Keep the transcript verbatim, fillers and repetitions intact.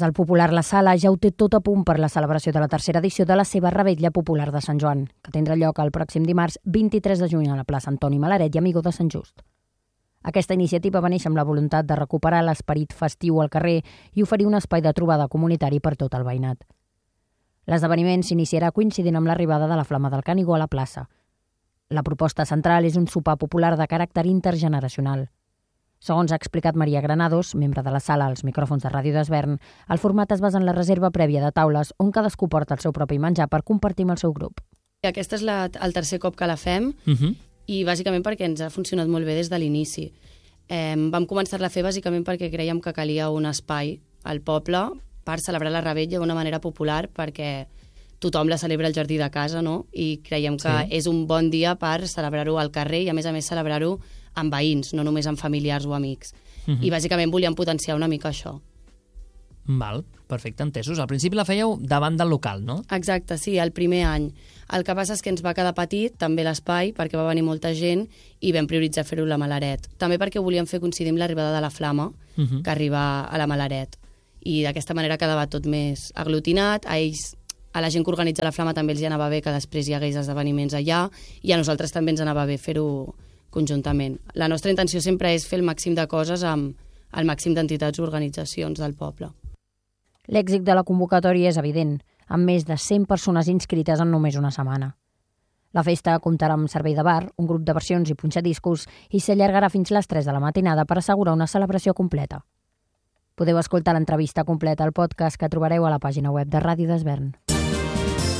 El popular La Sala ja ho té tot a punt per la celebració de la tercera edició de la seva Revetlla Popular de Sant Joan, que tindrà lloc el pròxim dimarts vint-i-tres de juny a la plaça Antoni Malaret i Amigó de Sant Just. Aquesta iniciativa va néixer amb la voluntat de recuperar l'esperit festiu al carrer i oferir un espai de trobada comunitari per tot el veïnat. L'esdeveniment s'iniciarà coincidint amb l'arribada de la Flama del Canigó a la plaça. La proposta central és un sopar popular de caràcter intergeneracional. Segons ha explicat Maria Granados, membre de La Sala als micròfons de Ràdio d'Esvern, el format es basa en la reserva prèvia de taules on cadascú porta el seu propi menjar per compartir amb el seu grup. Aquest és la, el tercer cop que la fem Uh-huh. i bàsicament perquè ens ha funcionat molt bé des de l'inici. Eh, vam començar-la a fer bàsicament perquè creiem que calia un espai al poble per celebrar la Revetlla d'una manera popular, perquè tothom la celebra al jardí de casa, no? I creiem que Sí. és un bon dia per celebrar-ho al carrer i, a més a més, celebrar-ho amb veïns, no només amb familiars o amics. Uh-huh. I, bàsicament, volíem potenciar una mica això. Val, perfecte, entesos. Al principi la fèieu davant del local, no? Exacte, sí, el primer any. El que passa és que ens va quedar petit, també l'espai, perquè va venir molta gent i vam prioritzar fer-ho a la Malaret. També perquè volíem fer coincidir amb l'arribada de la Flama, Uh-huh. que arriba a la Malaret. I d'aquesta manera quedava tot més aglutinat, a ells, a la gent que organitza la Flama també els hi anava bé que després hi hagués esdeveniments allà i a nosaltres també ens anava bé fer-ho conjuntament. La nostra intenció sempre és fer el màxim de coses amb el màxim d'entitats i organitzacions del poble. L'èxit de la convocatòria és evident, amb més de cent persones inscrites en només una setmana. La festa comptarà amb servei de bar, un grup de versions i punxadiscos i s'allargarà fins les tres de la matinada per assegurar una celebració completa. Podeu escoltar l'entrevista completa al podcast que trobareu a la pàgina web de Ràdio d'Esvern.